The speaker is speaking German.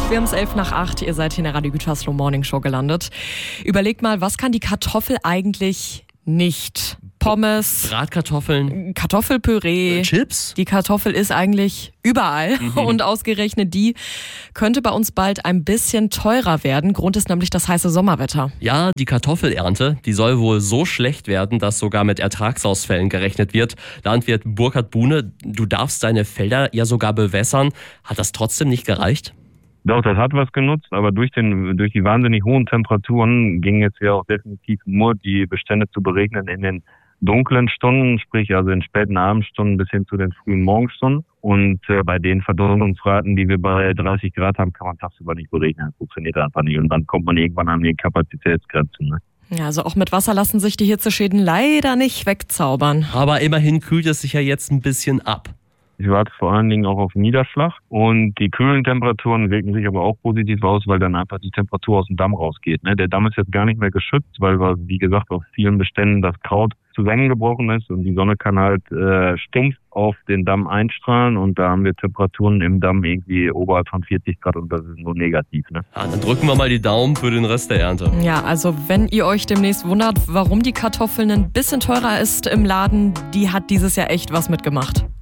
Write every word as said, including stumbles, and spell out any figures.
Wir haben es elf nach acht, ihr seid hier in der Radio Gütersloh Morning Show gelandet. Überlegt mal, was kann die Kartoffel eigentlich nicht? Pommes, Bratkartoffeln, Kartoffelpüree, Chips. Die Kartoffel ist eigentlich überall mhm. und ausgerechnet die könnte bei uns bald ein bisschen teurer werden. Grund ist nämlich das heiße Sommerwetter. Ja, die Kartoffelernte, die soll wohl so schlecht werden, dass sogar mit Ertragsausfällen gerechnet wird. Landwirt Burkhard Buhne, du darfst deine Felder ja sogar bewässern. Hat das trotzdem nicht gereicht? Doch, das hat was genutzt, aber durch den durch die wahnsinnig hohen Temperaturen ging jetzt ja auch definitiv nur die Bestände zu beregnen in den dunklen Stunden, sprich also in späten Abendstunden bis hin zu den frühen Morgenstunden. Und äh, bei den Verdunstungsraten, die wir bei dreißig Grad haben, kann man tagsüber nicht beregnen. Das funktioniert einfach nicht. Und dann kommt man irgendwann an die Kapazitätsgrenzen. Ne? Ja, also auch mit Wasser lassen sich die Hitzeschäden leider nicht wegzaubern. Aber immerhin kühlt es sich ja jetzt ein bisschen ab. Ich warte vor allen Dingen auch auf Niederschlag. Und die kühlen Temperaturen wirken sich aber auch positiv aus, weil dann einfach die Temperatur aus dem Damm rausgeht. Ne? Der Damm ist jetzt gar nicht mehr geschützt, weil, wir, wie gesagt, auf vielen Beständen das Kraut zusammengebrochen ist und die Sonne kann halt äh, stumpf auf den Damm einstrahlen und da haben wir Temperaturen im Damm irgendwie oberhalb von vierzig Grad und das ist nur negativ. Ne? Ja, dann drücken wir mal die Daumen für den Rest der Ernte. Ja, also wenn ihr euch demnächst wundert, warum die Kartoffeln ein bisschen teurer ist im Laden, die hat dieses Jahr echt was mitgemacht.